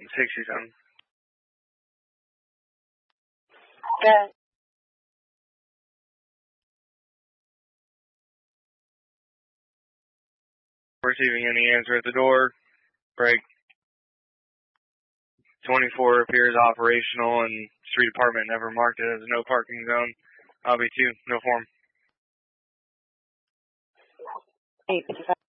67. Okay. Receiving any answer at the door. Break. 24 appears operational and street department never marked it as a no parking zone. LB2, no form. 855.